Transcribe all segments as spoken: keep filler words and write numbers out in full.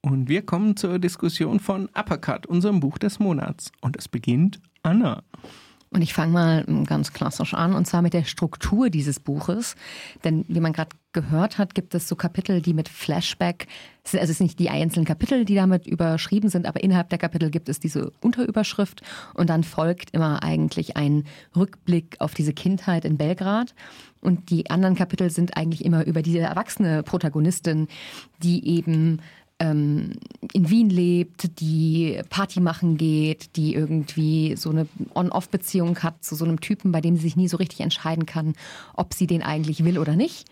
Und wir kommen zur Diskussion von Uppercut, unserem Buch des Monats. Und es beginnt Anna. Und ich fange mal ganz klassisch an, und zwar mit der Struktur dieses Buches. Denn wie man gerade gehört hat, gibt es so Kapitel, die mit Flashback, also es sind nicht die einzelnen Kapitel, die damit überschrieben sind, aber innerhalb der Kapitel gibt es diese Unterüberschrift und dann folgt immer eigentlich ein Rückblick auf diese Kindheit in Belgrad. Und die anderen Kapitel sind eigentlich immer über diese erwachsene Protagonistin, die eben in Wien lebt, die Party machen geht, die irgendwie so eine On-Off-Beziehung hat zu so einem Typen, bei dem sie sich nie so richtig entscheiden kann, ob sie den eigentlich will oder nicht.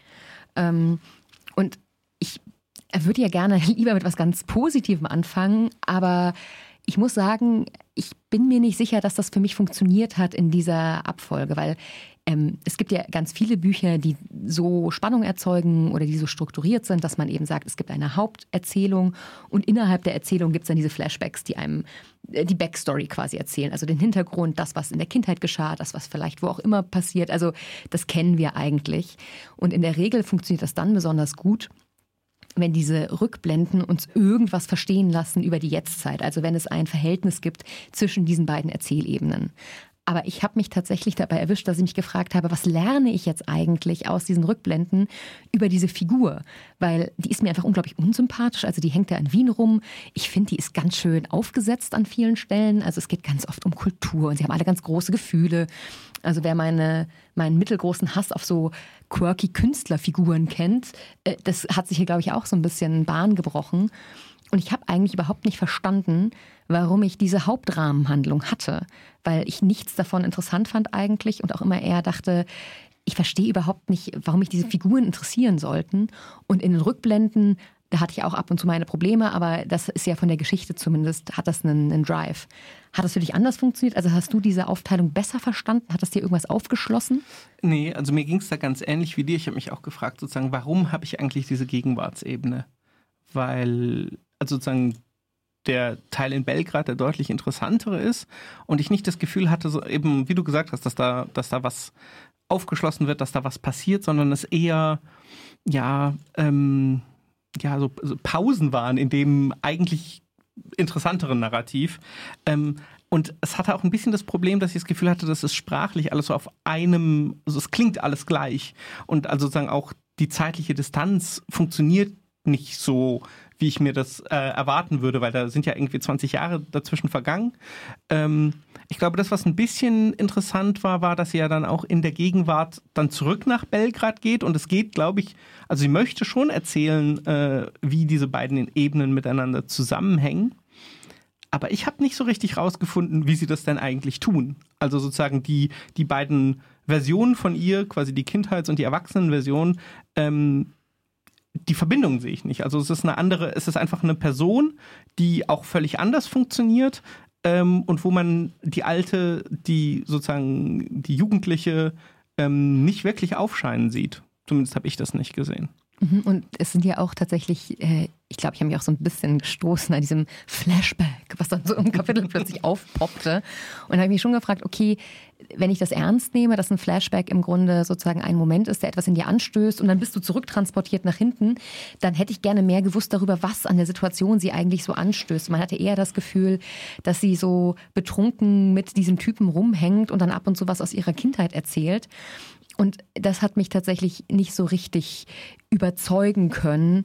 Und ich würde ja gerne lieber mit was ganz Positivem anfangen, aber ich muss sagen, ich bin mir nicht sicher, dass das für mich funktioniert hat in dieser Abfolge, weil ähm, es gibt ja ganz viele Bücher, die so Spannung erzeugen oder die so strukturiert sind, dass man eben sagt, es gibt eine Haupterzählung und innerhalb der Erzählung gibt es dann diese Flashbacks, die einem die Backstory quasi erzählen, also den Hintergrund, das, was in der Kindheit geschah, das, was vielleicht wo auch immer passiert, also das kennen wir eigentlich. Und in der Regel funktioniert das dann besonders gut, wenn diese Rückblenden uns irgendwas verstehen lassen über die Jetztzeit. Also wenn es ein Verhältnis gibt zwischen diesen beiden Erzählebenen. Aber ich habe mich tatsächlich dabei erwischt, dass ich mich gefragt habe, was lerne ich jetzt eigentlich aus diesen Rückblenden über diese Figur? Weil die ist mir einfach unglaublich unsympathisch. Also die hängt da in Wien rum. Ich finde, die ist ganz schön aufgesetzt an vielen Stellen. Also es geht ganz oft um Kultur und sie haben alle ganz große Gefühle. Also wer meine, meinen mittelgroßen Hass auf so quirky Künstlerfiguren kennt, das hat sich hier, glaube ich, auch so ein bisschen Bahn gebrochen. Und ich habe eigentlich überhaupt nicht verstanden, warum ich diese Hauptrahmenhandlung hatte. Weil ich nichts davon interessant fand eigentlich und auch immer eher dachte, ich verstehe überhaupt nicht, warum mich diese Figuren interessieren sollten. Und in den Rückblenden, da hatte ich auch ab und zu meine Probleme, aber das ist ja von der Geschichte zumindest, hat das einen, einen Drive. Hat das für dich anders funktioniert? Also hast du diese Aufteilung besser verstanden? Hat das dir irgendwas aufgeschlossen? Nee, also mir ging es da ganz ähnlich wie dir. Ich habe mich auch gefragt, sozusagen, warum habe ich eigentlich diese Gegenwartsebene? Weil, also sozusagen, der Teil in Belgrad der deutlich interessantere ist und ich nicht das Gefühl hatte, so eben, wie du gesagt hast, dass da, dass da was aufgeschlossen wird, dass da was passiert, sondern es eher, ja, ähm, ja, so, so Pausen waren in dem eigentlich interessanteren Narrativ. Ähm, und es hatte auch ein bisschen das Problem, dass ich das Gefühl hatte, dass es sprachlich alles so auf einem, also es klingt alles gleich und also sozusagen auch die zeitliche Distanz funktioniert nicht so, wie ich mir das äh, erwarten würde, weil da sind ja irgendwie zwanzig Jahre dazwischen vergangen. Ähm, ich glaube, das, was ein bisschen interessant war, war, dass sie ja dann auch in der Gegenwart dann zurück nach Belgrad geht und es geht, glaube ich, also sie möchte schon erzählen, äh, wie diese beiden Ebenen miteinander zusammenhängen, aber ich habe nicht so richtig rausgefunden, wie sie das denn eigentlich tun. Also sozusagen die, die beiden Versionen von ihr, quasi die Kindheits- und die Erwachsenenversion, ähm, die Verbindung sehe ich nicht. Also es ist eine andere, es ist einfach eine Person, die auch völlig anders funktioniert ähm, und wo man die alte, die sozusagen die Jugendliche ähm, nicht wirklich aufscheinen sieht. Zumindest habe ich das nicht gesehen. Und es sind ja auch tatsächlich, äh, ich glaube, ich habe mich auch so ein bisschen gestoßen an diesem Flashback, was dann so im Kapitel plötzlich aufpoppte. Und da habe ich mich schon gefragt, okay, wenn ich das ernst nehme, dass ein Flashback im Grunde sozusagen ein Moment ist, der etwas in dir anstößt und dann bist du zurücktransportiert nach hinten, dann hätte ich gerne mehr gewusst darüber, was an der Situation sie eigentlich so anstößt. Man hatte eher das Gefühl, dass sie so betrunken mit diesem Typen rumhängt und dann ab und zu was aus ihrer Kindheit erzählt. Und das hat mich tatsächlich nicht so richtig überzeugen können.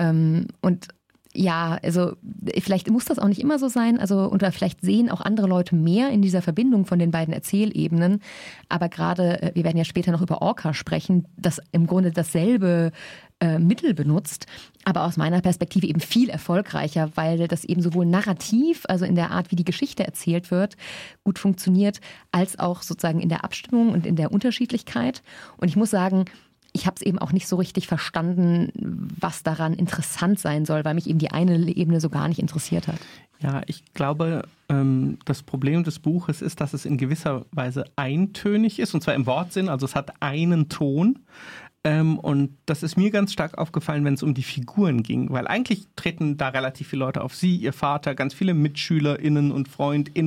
Und ja, also vielleicht muss das auch nicht immer so sein. Also oder vielleicht sehen auch andere Leute mehr in dieser Verbindung von den beiden Erzählebenen. Aber gerade, wir werden ja später noch über Orca sprechen, das im Grunde dasselbe äh, Mittel benutzt, aber aus meiner Perspektive eben viel erfolgreicher, weil das eben sowohl narrativ, also in der Art, wie die Geschichte erzählt wird, gut funktioniert, als auch sozusagen in der Abstimmung und in der Unterschiedlichkeit. Und ich muss sagen, ich habe es eben auch nicht so richtig verstanden, was daran interessant sein soll, weil mich eben die eine Ebene so gar nicht interessiert hat. Ja, ich glaube, ähm, das Problem des Buches ist, dass es in gewisser Weise eintönig ist, und zwar im Wortsinn, also es hat einen Ton. Ähm, und das ist mir ganz stark aufgefallen, wenn es um die Figuren ging, weil eigentlich treten da relativ viele Leute auf. Sie, ihr Vater, ganz viele MitschülerInnen und FreundInnen